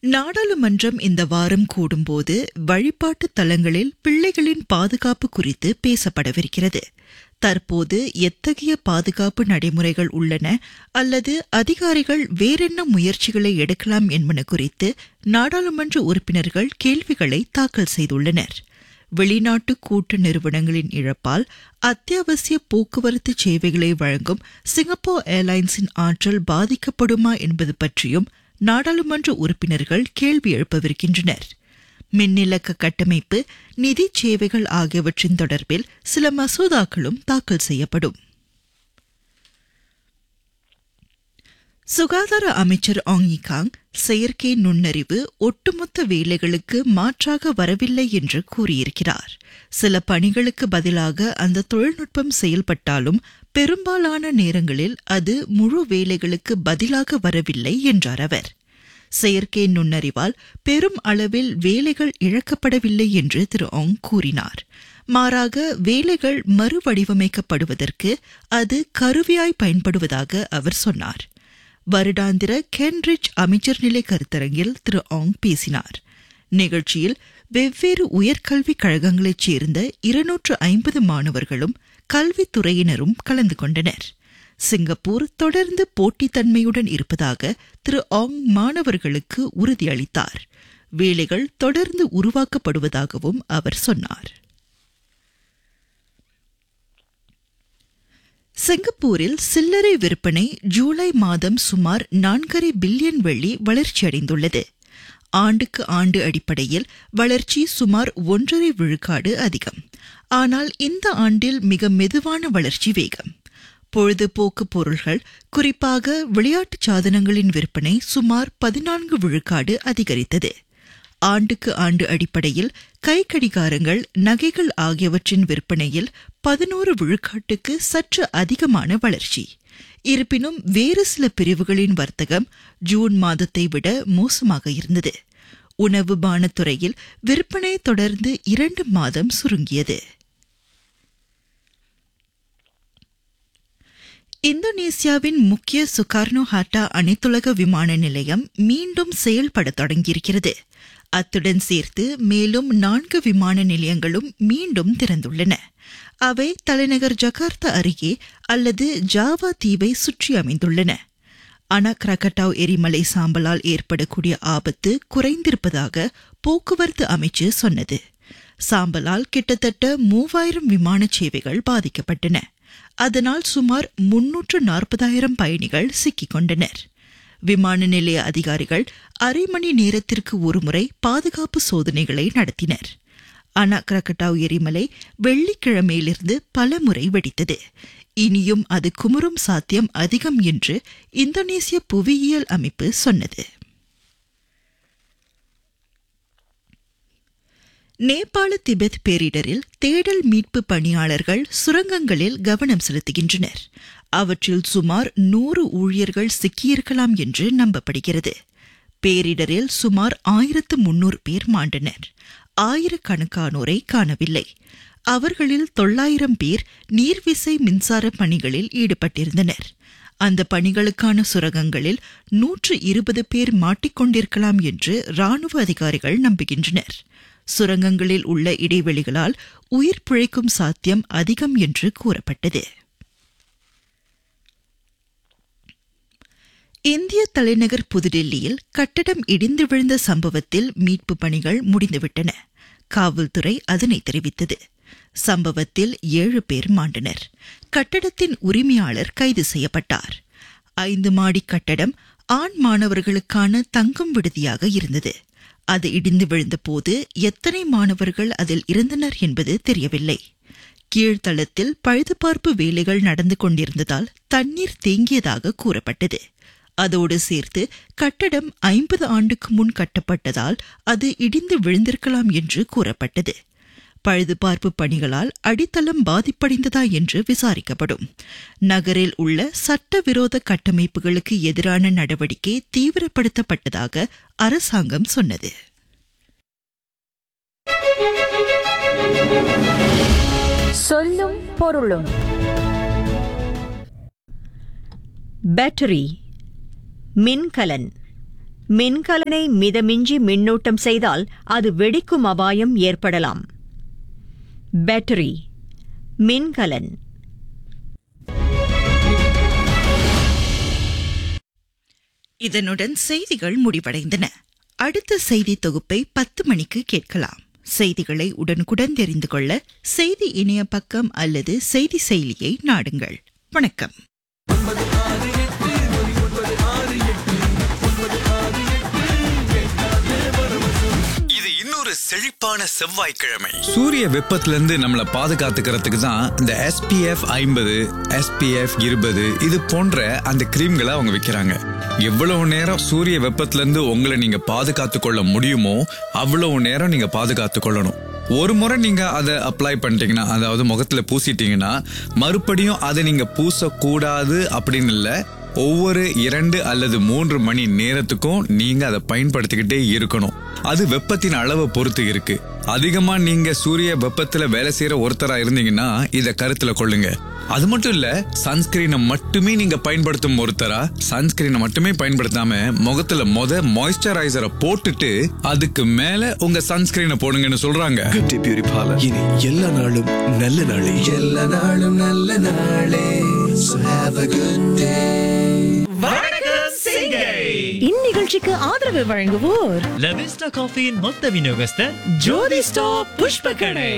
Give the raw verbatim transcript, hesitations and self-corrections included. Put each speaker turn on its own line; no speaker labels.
நாடாளுமன்றம் இந்த வாரம் கூடும்போது வழிபாட்டு தலங்களில் பிள்ளைகளின் பாதுகாப்பு குறித்து பேசப்படவிருக்கிறது. தற்போது எத்தகைய பாதுகாப்பு நடைமுறைகள் உள்ளன அல்லது அதிகாரிகள் வேறென்ன முயற்சிகளை எடுக்கலாம் என்பன குறித்து நாடாளுமன்ற உறுப்பினர்கள் கேள்விகளை தாக்கல் செய்துள்ளனர். வெளிநாட்டு கூட்டு நிறுவனங்களின் இழப்பால் அத்தியாவசிய போக்குவரத்து சேவைகளை வழங்கும் சிங்கப்பூர் ஏர்லைன்ஸின் ஆற்றல் பாதிக்கப்படுமா என்பது பற்றியும் நாடாளுமன்ற உறுப்பினர்கள் கேள்வி எழுப்பவிருக்கின்றனர். மின்னிலக்க கட்டமைப்பு, நிதி சேவைகள் ஆகியவற்றின் தொடர்பில் சில மசோதாக்களும் தாக்கல் செய்யப்படும். சுகாதார அமைச்சர் ஆங் யீ காங் செயற்கை நுண்ணறிவு ஒட்டுமொத்த வேலைகளுக்கு மாற்றாக வரவில்லை என்று கூறியிருக்கிறார். சில பணிகளுக்கு பதிலாக அந்த தொழில்நுட்பம் செயல்பட்டாலும் பெரும்பாலான நேரங்களில் அது முழு வேலைகளுக்கு பதிலாக வரவில்லை என்றார் அவர். செயற்கை நுண்ணறிவால் பெரும் அளவில் வேலைகள் இழக்கப்படவில்லை என்று திரு ஆங் கூறினார். மாறாக வேலைகள் மறுவடிவமைக்கப்படுவதற்கு அது கருவியாய் பயன்படுவதாக அவர் சொன்னார். வருடாந்திர கேன்ரிட்ஜ் அமைச்சர் நிலை கருத்தரங்கில் திரு ஆங் பேசினார். நிகழ்ச்சியில் வெவ்வேறு உயர்கல்விக் கழகங்களைச் சேர்ந்த இருநூற்று ஐம்பது மாணவர்களும் கல்வித்துறையினரும் கலந்து கொண்டனர். சிங்கப்பூர் தொடர்ந்து போட்டித்தன்மையுடன் இருப்பதாக திரு ஆங் மாணவர்களுக்கு உறுதியளித்தார். வேலைகள் தொடர்ந்து உருவாக்கப்படுவதாகவும் அவர் சொன்னார். சிங்கப்பூரில் சில்லறை விற்பனை ஜூலை மாதம் சுமார் நான்கரை பில்லியன் வெள்ளி வளர்ச்சியடைந்துள்ளது. ஆண்டுக்கு ஆண்டு அடிப்படையில் வளர்ச்சி சுமார் ஒன்றரை விழுக்காடு அதிகம். ஆனால் இந்த ஆண்டில் மிக மெதுவான வளர்ச்சி வேகம். பொழுதுபோக்கு பொருள்கள், குறிப்பாக விளையாட்டுச் சாதனங்களின் விற்பனை சுமார் பதினான்கு விழுக்காடு அதிகரித்தது. ஆண்டுக்கு ஆண்டு அடிப்படையில் கைக்கடிகாரங்கள், நகைகள் ஆகியவற்றின் விற்பனையில் பதினோரு விழுக்காட்டுக்கு சற்று அதிகமான வளர்ச்சி. இருப்பினும் வேறு சில பிரிவுகளின் வர்த்தகம் ஜூன் மாதத்தை விட மோசமாக இருந்தது. உணவு பானத்துறையில் விற்பனை தொடர்ந்து இரண்டு மாதம் சுருங்கியது. இந்தோனேசியாவின் முக்கிய சுகார்னோ ஹாட்டா அனைத்துலக விமான நிலையம் மீண்டும் செயல்பட தொடங்கியிருக்கிறது. அத்துடன் சேர்த்து மேலும் நான்கு விமான நிலையங்களும் மீண்டும் திறந்துள்ளன. அவை தலைநகர் ஜகார்த்தா அருகே அல்லது ஜாவா தீவை சுற்றி அமைந்துள்ளன. அனாக் கிராக்கட்டாவ் எரிமலை சாம்பலால் ஏற்படக்கூடிய ஆபத்து குறைந்திருப்பதாக போக்குவரத்து அமைச்சு சொன்னது. சாம்பலால் கிட்டத்தட்ட மூவாயிரம் விமான சேவைகள் பாதிக்கப்பட்டன. அதனால் சுமார் முன்னூற்று நாற்பதாயிரம் பயணிகள் சிக்கிக் கொண்டனர். விமான நிலைய அதிகாரிகள் அரை மணி நேரத்திற்கு ஒருமுறை பாதுகாப்பு சோதனைகளை நடத்தினர். அனாக் கிராக்கட்டாவ் எரிமலை வெள்ளிக்கிழமையிலிருந்து பல முறை வெடித்தது. இனியும் அது குமுறும் சாத்தியம் அதிகம் என்று இந்தோனேசிய புவியியல் அமைப்பு சொன்னது. நேபாள திபெத் பேரிடரில் தேடல் மீட்பு பணியாளர்கள் சுரங்கங்களில் கவனம் செலுத்துகின்றனர். அவற்றில் சுமார் நூறு ஊழியர்கள் சிக்கியிருக்கலாம் என்று நம்பப்படுகிறது. பேரிடரில் சுமார் ஆயிரத்து முன்னூறு பேர் மாண்டனர். ஆயிரக்கணக்கானோரை காணவில்லை. அவர்களில் தொள்ளாயிரம் பேர் நீர்விசை மின்சார பணிகளில் ஈடுபட்டிருந்தனர். அந்த பணிகளுக்கான சுரங்கங்களில் நூற்று இருபது பேர் மாட்டிக்கொண்டிருக்கலாம் என்று ராணுவ அதிகாரிகள் நம்புகின்றனர். சுரங்கங்களில் உள்ள இடைவெளிகளால் உயிர் பிழைக்கும் சாத்தியம் அதிகம் என்று கூறப்பட்டது. இந்திய தலைநகர் புதுடெல்லியில் கட்டடம் இடிந்து விழுந்த சம்பவத்தில் மீட்பு பணிகள் முடிந்துவிட்டன. காவல்துறை அதனை தெரிவித்தது. சம்பவத்தில் ஏழு பேர் மாண்டனர். கட்டடத்தின் உரிமையாளர் கைது செய்யப்பட்டார். ஐந்து மாடி கட்டடம் ஆண் மாணவர்களுக்கான தங்கும் விடுதியாக இருந்தது. அது இடிந்து விழுந்தபோது எத்தனை மாணவர்கள் அதில் இருந்தனர் என்பது தெரியவில்லை. கீழ்த்தளத்தில் பழுதுபார்ப்பு வேலைகள் நடந்து கொண்டிருந்ததால் தண்ணீர் தேங்கியதாக கூறப்பட்டது. அதோடு சேர்த்து கட்டடம் ஐம்பது ஆண்டுக்கு முன் கட்டப்பட்டதால் அது இடிந்து விழுந்திருக்கலாம் என்று கூறப்பட்டது. பழுதுபார்ப்பு பணிகளால் அடித்தளம் பாதிப்படைந்ததா என்று விசாரிக்கப்படும். நகரில் உள்ள சட்டவிரோத கட்டமைப்புகளுக்கு எதிரான நடவடிக்கை தீவிரப்படுத்தப்பட்டதாக அரசாங்கம் சொன்னது.
சொல்லும் பொருளும். பேட்டரி, மின்கலன், மின்கலனை மிதமிஞ்சி மின்னூட்டம் செய்தால் அது வெடிக்கும் அபாயம் ஏற்படலாம். பேட்டரி, மின்கலன்.
இதனுடன் செய்திகள் முடிவடைந்தன. அடுத்த செய்தி தொகுப்பை பத்து மணிக்கு கேட்கலாம். செய்திகளை உடனுக்குடன் தெரிந்து கொள்ள செய்தி இணைய பக்கம் அல்லது செய்தி செயலியை நாடுங்கள். வணக்கம்.
இது இன்னொரு செழிப்பான செவ்வாய்க்கிழமை. சூரிய வெப்பத்திலிருந்து நம்மளை பாதுகாத்துக்கிறதுக்கு தான் இந்த எஸ் பி எஃப் ஐம்பது, எஸ் பி எஃப் இருபது இது போன்ற அந்த கிரீம்களை அவங்க விற்கிறாங்க. எவ்வளவு நேரம் சூரிய வெப்பத்திலிருந்து உங்களை நீங்க பாதுகாத்து கொள்ள முடியுமோ அவ்வளவு நேரம் நீங்க பாதுகாத்து கொள்ளணும். ஒரு முறை நீங்க அதை அப்ளை பண்ணிட்டீங்கன்னா, அதாவது முகத்துல பூசிட்டீங்கன்னா மறுபடியும் அதை நீங்க பூசக்கூடாது அப்படின்னு இல்ல. ஒவ்வொரு இரண்டு அல்லது மூன்று மணி நேரத்துக்கும் நீங்க அதை பயன்படுத்திக்கிட்டே இருக்கணும். அது வெப்பத்தின் அளவை பொறுத்து இருக்கு. அதிகமா நீங்க சூரிய வெப்பத்துல வேலை செய்யற ஒருத்தரா இருந்தீங்கன்னா இத கருத்துல கொள்ளுங்க. அது மட்டும் இல்ல, சன்ஸ்கிரீனை மட்டுமே நீங்க பயன்படுத்தும் ஒருத்தரா சன்ஸ்கிரீனை மட்டுமே பயன்படுத்தாம முகத்துல மொத மாய்ஸ்சரைசரை போட்டுட்டு அதுக்கு மேல உங்க சன்ஸ்கிரீனை போடுங்கன்னு சொல்றாங்க.
குட்டி பியூரி பார்லர். இனி எல்லா நாளும் நல்ல நாளே. எல்லா நாளும் நல்ல நாளே. So have a good day.
இந்நிகழ்ச்சிக்கு ஆதரவு வழங்குவோர்
லவிஸ்டா காஃபியின் மொத்த விநியோகஸ்தர் ஜோதி ஸ்டாப் புஷ்ப கடை.